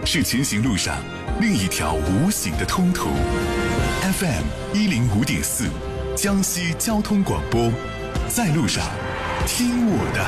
是前行路上另一条无形的通途。FM 105.4，江西交通广播，在路上，听我的。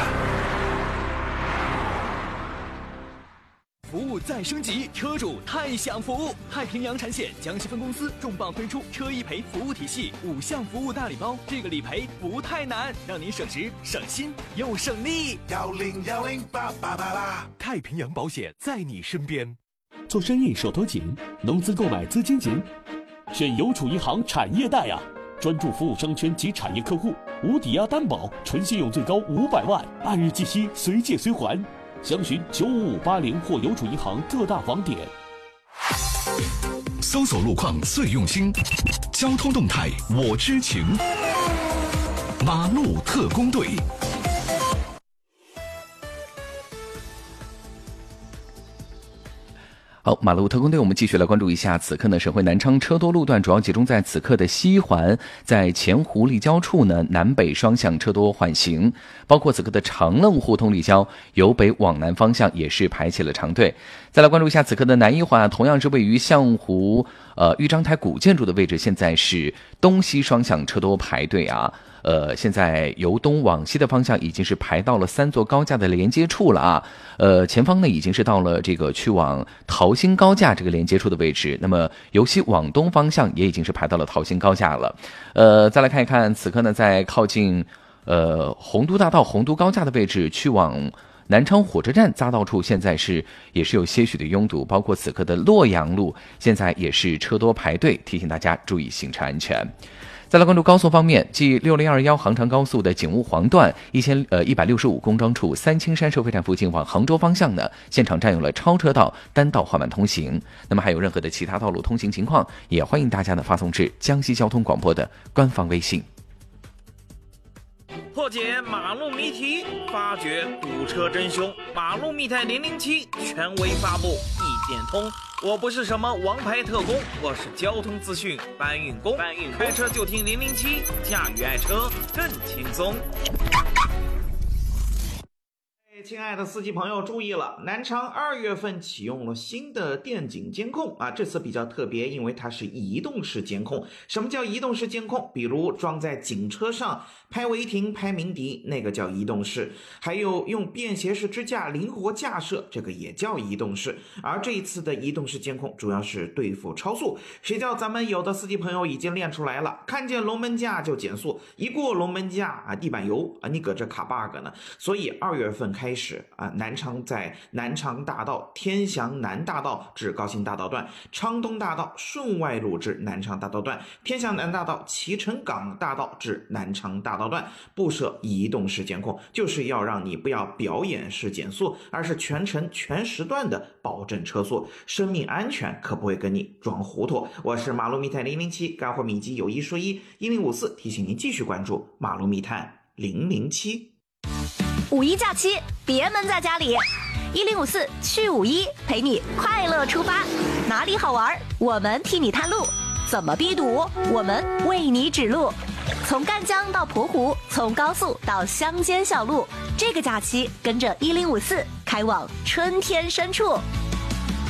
服务再升级，车主太享福！太平洋产险江西分公司重磅推出车一赔服务体系5项服务大礼包，这个理赔不太难，让您省时省心又省力。1010888，太平洋保险在你身边。 做生意手头紧，农资购买资金紧，选邮储银行产业贷啊！专注服务商圈及产业客户，无抵押担保，纯信用最高500万，按日计息，随借随还。详询95580或邮储银行各大网点。 搜索路况最用心，交通动态我知情。马路特工队。 好，马路特工队，我们继续来关注一下。此刻呢，省会南昌车多路段主要集中在此刻的西环，在前湖立交处呢，南北双向车多缓行，包括此刻的长愣互通立交，由北往南方向也是排起了长队。再来关注一下此刻的南一环，同样是位于象湖豫章台古建筑的位置，现在是东西双向车多排队啊。现在由东往西的方向已经是排到了3座高架的连接处了啊。前方呢已经是到了这个去往桃兴高架这个连接处的位置，那么由西往东方向也已经是排到了桃兴高架了。再来看一看，此刻呢在靠近洪都大道洪都高架的位置，去往南昌火车站匝道处现在也是有些许的拥堵，包括此刻的洛阳路现在也是车多排队，提醒大家注意行车安全。再来关注高速方面，继6021杭长高速的景务黄段165公庄处三清山收费站附近往杭州方向呢，现场占用了超车道，单道缓慢通行。那么还有任何的其他道路通行情况，也欢迎大家呢发送至江西交通广播的官方微信。 破解马路谜题，发掘堵车真凶。马路密探007权威发布，一点通。我不是什么王牌特工，我是交通资讯搬运工。开车就听007，驾驭爱车更轻松。亲爱的司机朋友注意了，南昌2月份启用了新的电警监控啊，这次比较特别，因为它是移动式监控。什么叫移动式监控？比如装在警车上拍违停、拍鸣笛，那个叫移动式；还有用便携式支架灵活架设，这个也叫移动式。而这一次的移动式监控主要是对付超速，谁叫咱们有的司机朋友已经练出来了，看见龙门架就减速，一过龙门架啊，地板油啊，你搁这卡 bug 呢。所以2月份开始啊，南昌在南昌大道、天祥南大道至高新大道段、昌东大道顺外路至南昌大道段、天祥南大道、脐橙港大道至南昌大道段布设移动式监控，就是要让你不要表演式减速，而是全程全时段的保证车速，生命安全可不会跟你装糊涂。我是马路密探007，干货秘籍有一说一，1054提醒您继续关注马路密探007。 五一假期别闷在家里，1054去51陪你快乐出发，哪里好玩我们替你探路，怎么避堵我们为你指路，从赣江到蒲湖，从高速到乡间小路，这个假期跟着1054开往春天深处。